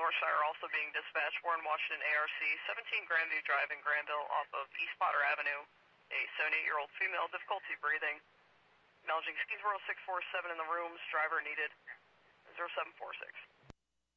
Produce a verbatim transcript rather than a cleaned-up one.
Warshire also being dispatched. Warren Washington A R C, seventeen Grandview Drive in Granville off of East Potter Avenue. A seventy-eight-year-old female, difficulty breathing. Acknowledging Skinsboro six four seven in the rooms, driver needed. zero seven four six.